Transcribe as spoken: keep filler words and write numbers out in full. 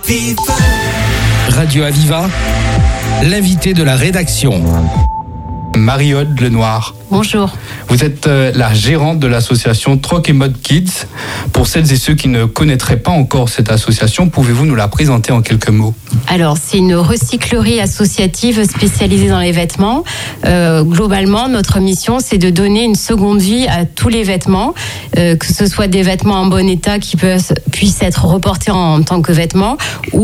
Radio Aviva, l'invité de la rédaction. Marie-Aude Lenoir. Bonjour. Vous êtes euh, la gérante de l'association Troc et Mode Kids. Pour celles et ceux qui ne connaîtraient pas encore cette association, pouvez-vous nous la présenter en quelques mots ? Alors, c'est une recyclerie associative spécialisée dans les vêtements. Euh, globalement, notre mission, c'est de donner une seconde vie à tous les vêtements, euh, que ce soit des vêtements en bon état qui peuvent, puissent être reportés en, en tant que vêtements, ou